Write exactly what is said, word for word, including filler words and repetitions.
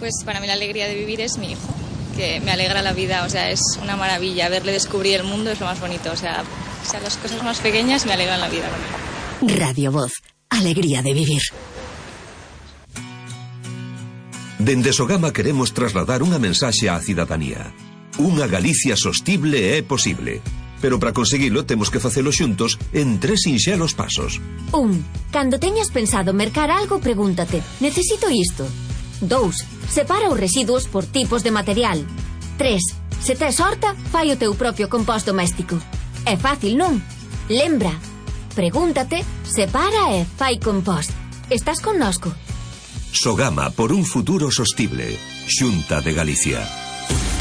Pues para mí la alegría de vivir es mi hijo, que me alegra la vida, o sea, es una maravilla. Verle descubrir el mundo es lo más bonito, o sea, o sea las cosas más pequeñas me alegran la vida. Radio Voz, alegría de vivir. Dende Sogama queremos trasladar unha mensaxe á cidadanía. Unha Galicia sostible é posible. Pero para conseguilo temos que facelo xuntos en tres sinxelos pasos. Un, cando teñas pensado mercar algo, pregúntate, necesito isto? Dous, separa os residuos por tipos de material. Tres, se tes horta, fai o teu propio compost doméstico. É fácil, non? Lembra, pregúntate, separa e fai compost. Estás connosco? Sogama por un futuro sostible. Xunta de Galicia.